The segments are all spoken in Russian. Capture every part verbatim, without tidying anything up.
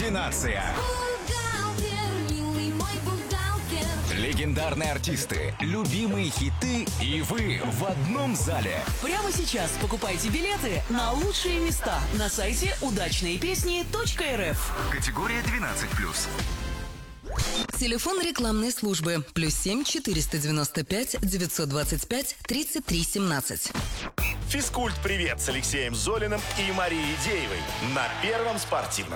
Комбинация. Легендарные артисты, любимые хиты и вы в одном зале. Прямо сейчас покупайте билеты на лучшие места на сайте удачные песни точка эр эф. Категория двенадцать плюс. Телефон рекламной службы плюс семь четыреста девяносто пять девятьсот двадцать пять тридцать три семнадцать. Физкульт-привет с Алексеем Золиным и Марией Деевой на Первом спортивном.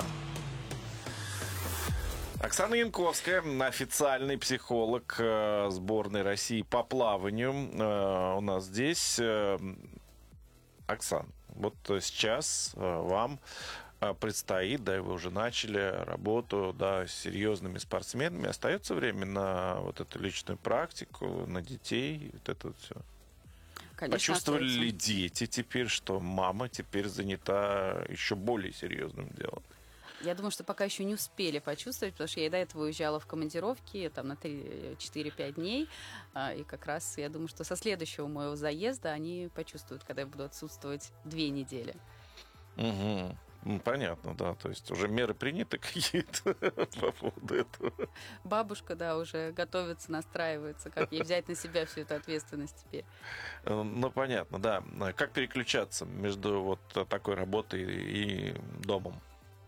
Оксана Янковская, официальный психолог э, сборной России по плаванию, э, у нас здесь. Э, Оксан, вот сейчас э, вам э, предстоит, да, и вы уже начали работу, да, с серьезными спортсменами. Остается время на вот эту личную практику, на детей, вот это вот все? Конечно, Почувствовали остается. ли дети теперь, что мама теперь занята еще более серьезным делом? Я думаю, что пока еще не успели почувствовать, потому что я и до этого уезжала в командировки там, на четыре-пять дней, и как раз я думаю, что со следующего моего заезда они почувствуют, когда я буду отсутствовать две недели. Угу. Ну, понятно, да, то есть уже меры приняты какие-то по поводу этого. Бабушка, да, уже готовится, настраивается, как ей взять на себя всю эту ответственность теперь. Ну, понятно, да. Как переключаться между вот такой работой и домом?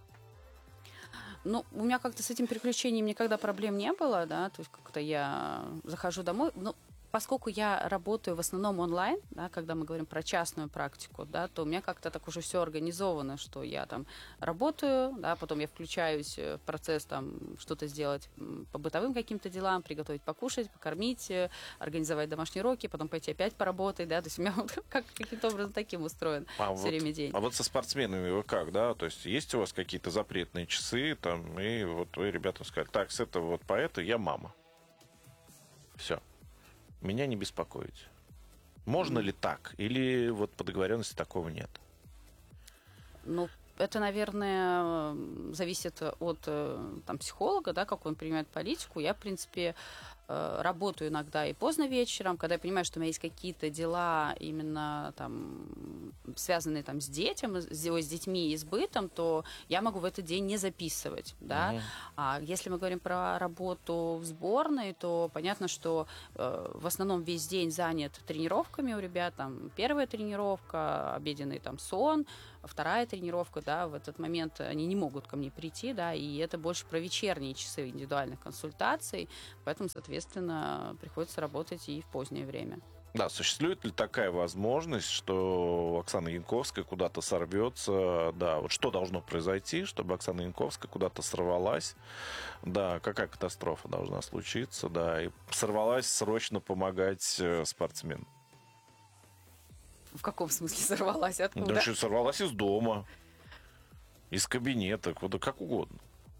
Ну, у меня как-то с этим переключением никогда проблем не было, да, то есть как-то я захожу домой, ну, поскольку я работаю в основном онлайн, да, когда мы говорим про частную практику, да, то у меня как-то так уже все организовано, что я там работаю, да, потом я включаюсь в процесс там что-то сделать по бытовым каким-то делам, приготовить покушать, покормить, организовать домашние уроки, потом пойти опять поработать, да, то есть у меня вот как, каким-то образом таким устроен а все вот, время день. А вот со спортсменами вы как, да, то есть есть у вас какие-то запретные часы, там, и вот вы ребятам сказали, так, с этого вот поэта я мама. Все. Меня не беспокоить. Можно mm. ли так? Или вот по договоренности такого нет? Ну, это, наверное, зависит от там, психолога, да, как он принимает политику. Я, в принципе, работаю иногда и поздно вечером, когда я понимаю, что у меня есть какие-то дела именно там, связанные там, с детям, с, с детьми и с бытом, то я могу в этот день не записывать. Да? Mm-hmm. А если мы говорим про работу в сборной, то понятно, что э, в основном весь день занят тренировками у ребят. Там, первая тренировка, обеденный там, сон, вторая тренировка. Да, в этот момент они не могут ко мне прийти, да, и это больше про вечерние часы индивидуальных консультаций, поэтому, соответственно, Соответственно, приходится работать и в позднее время. Да, существует ли такая возможность, что Оксана Янковская куда-то сорвется? Да, вот что должно произойти, чтобы Оксана Янковская куда-то сорвалась? Да, какая катастрофа должна случиться? Да, и сорвалась срочно помогать спортсмену. В каком смысле сорвалась? Откуда? Да, что, сорвалась из дома, из кабинета, куда как угодно.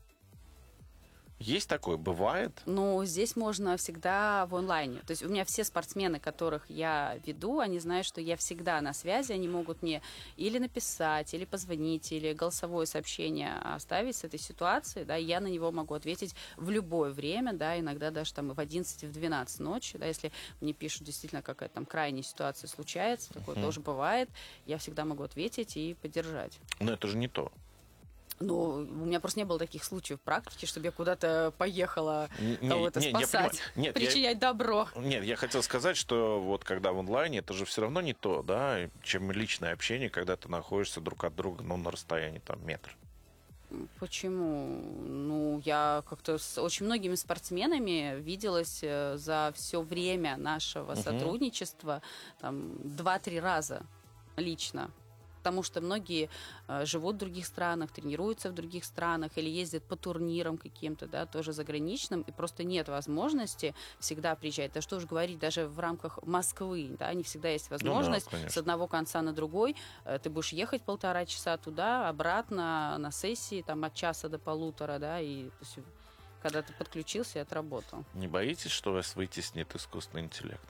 Есть такое? Бывает? Ну, здесь можно всегда в онлайне. То есть у меня все спортсмены, которых я веду, они знают, что я всегда на связи, они могут мне или написать, или позвонить, или голосовое сообщение оставить с этой ситуации, да, и я на него могу ответить в любое время, да, иногда даже там в одиннадцать, в двенадцать ночи, да, если мне пишут действительно какая-то там крайняя ситуация случается, такое uh-huh. тоже бывает, я всегда могу ответить и поддержать. Но это же не то. Ну, у меня просто не было таких случаев в практике, чтобы я куда-то поехала не, кого-то не, спасать, нет, причинять я, добро. Нет, я хотел сказать, что вот когда в онлайне, это же все равно не то, да, чем личное общение, когда ты находишься друг от друга, ну, на расстоянии там метр. Почему? Ну, я как-то с очень многими спортсменами виделась за все время нашего uh-huh. сотрудничества там два-три раза лично. Потому что многие э, живут в других странах, тренируются в других странах или ездят по турнирам каким-то, да, тоже заграничным, и просто нет возможности всегда приезжать. Да что уж говорить, даже в рамках Москвы, да, не всегда есть возможность ну, да, с одного конца на другой. Э, ты будешь ехать полтора часа туда, обратно на сессии, там, от часа до полутора, да, и то есть, когда ты подключился и отработал. Не боитесь, что вас вытеснит искусственный интеллект?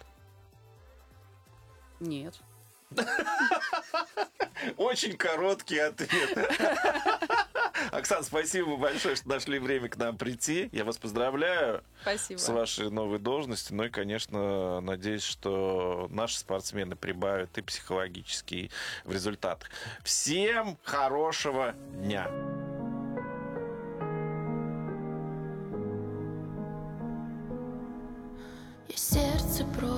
Нет. Очень короткий ответ. Оксана, спасибо большое, что нашли время к нам прийти. Я вас поздравляю спасибо. С вашей новой должностью. Ну и, конечно, надеюсь, что наши спортсмены прибавят и психологически в результатах. Всем хорошего дня! Я сердце продал.